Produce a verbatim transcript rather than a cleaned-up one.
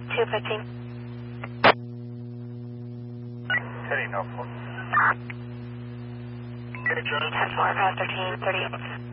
two fifteen. Heading Norfolk. ten four, five thirteen, thirty-eight.